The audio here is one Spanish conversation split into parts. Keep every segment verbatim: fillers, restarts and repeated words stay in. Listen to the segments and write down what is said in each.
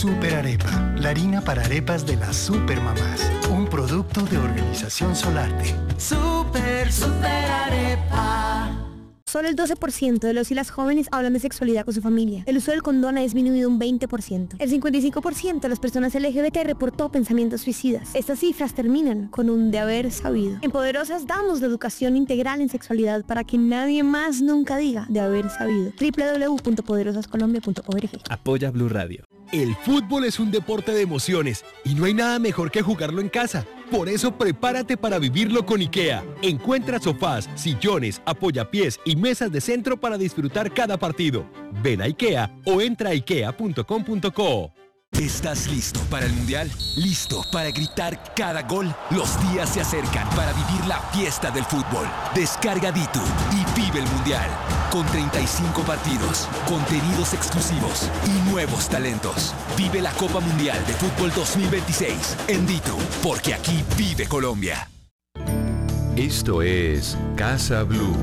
Super Arepa, la harina para arepas de las supermamás. Un producto de Organización Solarte. Super, super arepa. Solo el doce por ciento de los y las jóvenes hablan de sexualidad con su familia. El uso del condón ha disminuido un veinte por ciento. El cincuenta y cinco por ciento de las personas L G B T reportó pensamientos suicidas. Estas cifras terminan con un de haber sabido. En Poderosas damos la educación integral en sexualidad para que nadie más nunca diga de haber sabido. doble u doble u doble u punto poderosas colombia punto org. Apoya Blue Radio. El fútbol es un deporte de emociones y no hay nada mejor que jugarlo en casa. Por eso prepárate para vivirlo con IKEA. Encuentra sofás, sillones, apoyapiés y mesas de centro para disfrutar cada partido. Ven a IKEA o entra a ikea punto com punto co. ¿Estás listo para el Mundial? ¿Listo para gritar cada gol? Los días se acercan para vivir la fiesta del fútbol. Descarga Ditu y vive el Mundial. Con treinta y cinco partidos, contenidos exclusivos y nuevos talentos. Vive la Copa Mundial de Fútbol dos mil veintiséis en Ditu, porque aquí vive Colombia. Esto es Casa Blue.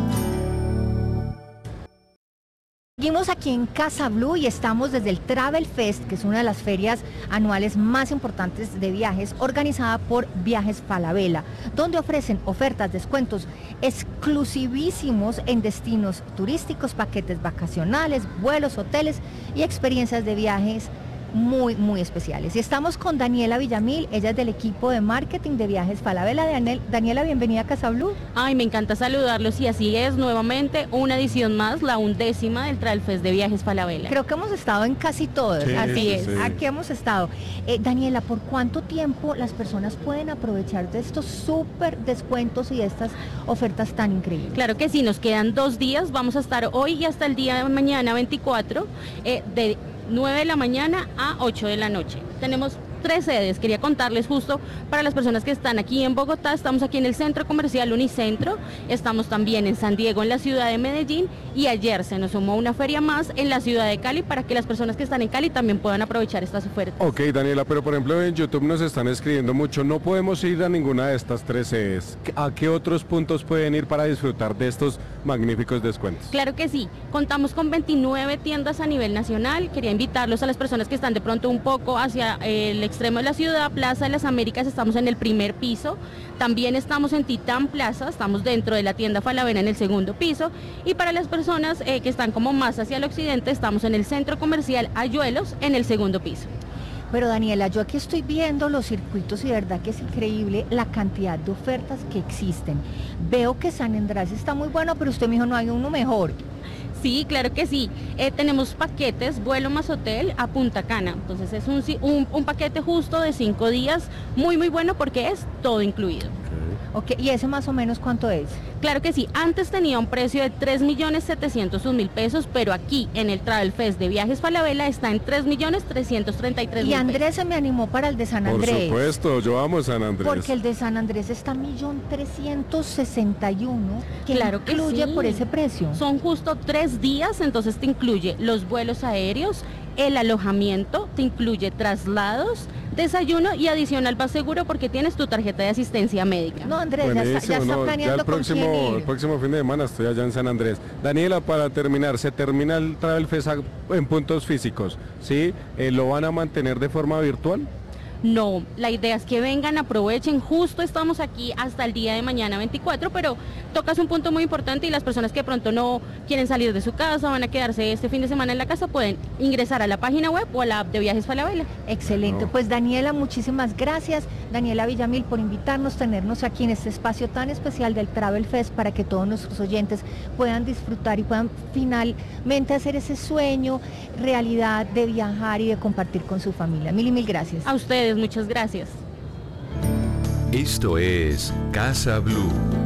Seguimos aquí en Casa Blue y estamos desde el Travel Fest, que es una de las ferias anuales más importantes de viajes, organizada por Viajes Falabella, donde ofrecen ofertas, descuentos exclusivísimos en destinos turísticos, paquetes vacacionales, vuelos, hoteles y experiencias de viajes muy, muy especiales. Y estamos con Daniela Villamil, ella es del equipo de marketing de Viajes Falabella. Daniel, Daniela, bienvenida a Casa Blue. Ay, me encanta saludarlos y así es, nuevamente una edición más, la undécima del Travel Fest de Viajes Falabella. Creo que hemos estado en casi todos, sí, así sí, es, sí. Aquí hemos estado. Eh, Daniela, ¿por cuánto tiempo las personas pueden aprovechar de estos súper descuentos y de estas ofertas tan increíbles? Claro que sí, nos quedan dos días, vamos a estar hoy y hasta el día de mañana veinticuatro, eh, de nueve de la mañana a ocho de la noche. Tenemos tres sedes, quería contarles justo para las personas que están aquí en Bogotá. Estamos aquí en el Centro Comercial Unicentro, estamos también en San Diego, en la ciudad de Medellín, y ayer se nos sumó una feria más en la ciudad de Cali para que las personas que están en Cali también puedan aprovechar estas ofertas. Ok, Daniela, pero por ejemplo en YouTube nos están escribiendo mucho, no podemos ir a ninguna de estas tres sedes. ¿A qué otros puntos pueden ir para disfrutar de estos magníficos descuentos? Claro que sí, contamos con veintinueve tiendas a nivel nacional. Quería invitarlos a las personas que están de pronto un poco hacia el extremo de la ciudad. Plaza de las Américas, estamos en el primer piso, también estamos en Titán Plaza, estamos dentro de la tienda Falabella en el segundo piso, y para las personas eh, que están como más hacia el occidente, estamos en el Centro Comercial Ayuelos en el segundo piso. Pero Daniela, yo aquí estoy viendo los circuitos y de verdad que es increíble la cantidad de ofertas que existen. Veo que San Andrés está muy bueno, pero usted me dijo no hay uno mejor. Sí, claro que sí. Eh, tenemos paquetes, vuelo más hotel a Punta Cana. Entonces es un, un, un paquete justo de cinco días, muy muy bueno porque es todo incluido. Ok, ¿y ese más o menos cuánto es? Claro que sí, antes tenía un precio de tres millones setecientos un mil pesos, pero aquí en el Travel Fest de Viajes Falabella está en tres millones trescientos treinta y tres mil pesos. Y Andrés pesos. se me animó para el de San Andrés. Por supuesto, yo amo San Andrés. Porque el de San Andrés está un millón trescientos sesenta y uno, que claro que incluye sí. por ese precio. Son justo tres días, entonces te incluye los vuelos aéreos, el alojamiento, te incluye traslados, desayuno y adicional vas seguro porque tienes tu tarjeta de asistencia médica. No, Andrés, ya está, ya está no, planeando ya el próximo, con quién ir. el próximo fin de semana estoy allá en San Andrés. Daniela, para terminar, se termina el Travel Fest en puntos físicos, ¿sí? Eh, ¿Lo van a mantener de forma virtual? No, la idea es que vengan, aprovechen, justo estamos aquí hasta el día de mañana veinticuatro, pero tocas un punto muy importante y las personas que de pronto no quieren salir de su casa, van a quedarse este fin de semana en la casa, pueden ingresar a la página web o a la app de Viajes Falabella. Excelente, no. Pues Daniela, muchísimas gracias, Daniela Villamil, por invitarnos, tenernos aquí en este espacio tan especial del Travel Fest para que todos nuestros oyentes puedan disfrutar y puedan finalmente hacer ese sueño, realidad de viajar y de compartir con su familia. Mil y mil gracias. A ustedes. Muchas gracias. Esto es Casa Blue.